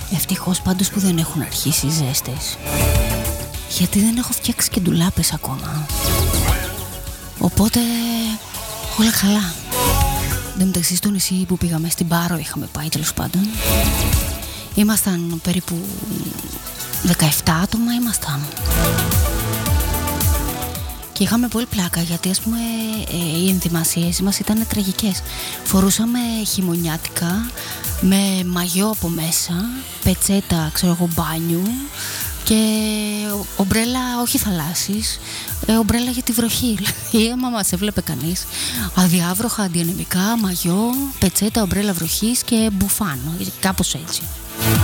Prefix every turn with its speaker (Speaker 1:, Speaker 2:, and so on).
Speaker 1: Ευτυχώς πάντως που δεν έχουν αρχίσει οι ζέστες, γιατί δεν έχω φτιάξει και ντουλάπες ακόμα. Οπότε όλα καλά. Δεν μεταξύ στο νησί που πήγαμε, στην Πάρο είχαμε πάει τέλος πάντων. Ήμασταν περίπου 17 άτομα ήμασταν. Και είχαμε πολύ πλάκα γιατί ας πούμε οι ενδυμασίες μας ήταν τραγικές. Φορούσαμε χειμωνιάτικα με μαγιό από μέσα, πετσέτα ξέρω εγώ μπάνιου και ομπρέλα όχι θαλάσσης, ομπρέλα για τη βροχή. Δηλαδή άμα μας έβλεπε κανείς, αδιάβροχα αντιανεμικά, μαγιό, πετσέτα, ομπρέλα βροχής και μπουφάνο, κάπως έτσι.